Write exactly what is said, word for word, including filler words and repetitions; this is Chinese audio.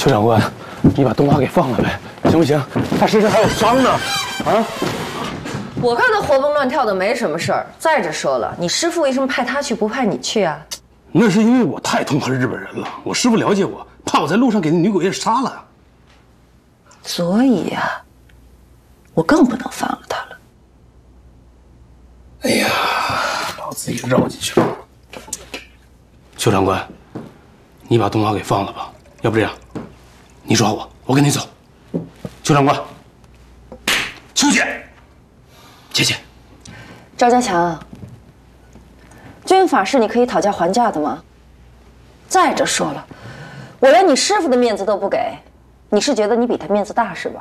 邱长官，你把东华给放了呗，行不行？他身上还有伤呢，啊！ 我看他活蹦乱跳的没什么事儿。再者说了，你师傅为什么派他去，不派你去啊？ 那是因为我太痛恨日本人了，我师傅了解我，怕我在路上给那女鬼也杀了。 所以呀、啊，我更不能放了他了。 哎呀，把我自己绕进去了。邱长官，你把东华给放了吧，要不这样，你抓我，我跟你走。邱长官，邱姐，姐姐， 赵家强，军法是你可以讨价还价的吗？再者说了，我连你师傅的面子都不给，你是觉得你比他面子大是吧？